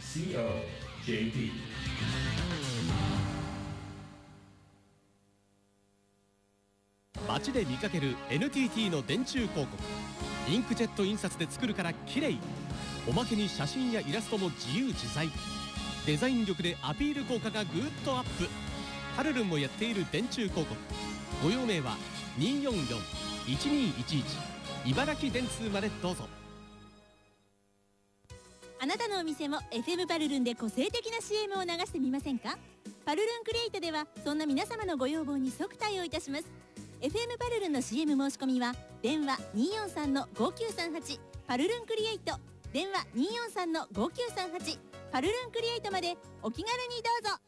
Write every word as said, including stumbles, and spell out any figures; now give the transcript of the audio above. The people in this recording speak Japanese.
シーオージェーティー。 街で見かける エヌティーティー の電柱広告。インクジェット印刷で作るから綺麗。おまけに写真やイラストも自由自在。デザイン力でアピール効果がぐーっとアップ。パルルンもやっている電柱広告。ご用命はにーよんよん いちにーいちいち茨城電通までどうぞ。 あなたのお店も エフエム パルルンで個性的な シーエム を流してみませんか？パルルンクリエイトではそんな皆様のご要望に即対応いたします。 エフエム パルルンの シーエム 申し込みは電話 にーよんさんのごきゅうさんはち パルルンクリエイト、電話 にーよんさんのごきゅうさんはち パルルンクリエイトまでお気軽にどうぞ。